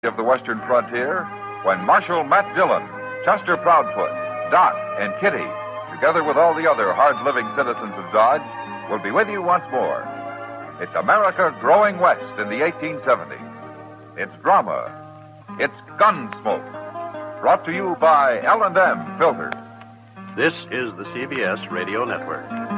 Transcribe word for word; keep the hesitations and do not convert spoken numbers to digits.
of the western frontier when Marshal Matt Dillon, Chester Proudfoot, Doc, and Kitty, together with all the other hard-living citizens of Dodge, will be with you once more. It's America growing west in the eighteen seventies. It's drama. It's Gunsmoke. Brought to you by L and M Filters. This is the C B S Radio Network.